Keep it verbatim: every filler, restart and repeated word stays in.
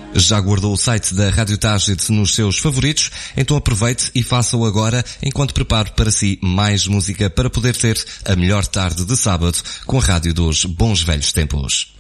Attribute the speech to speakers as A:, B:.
A: Já guardou o site da Rádio Tágete nos seus favoritos? Então aproveite e faça-o agora enquanto preparo para si mais música para poder ter a melhor tarde de sábado com a rádio dos bons velhos tempos.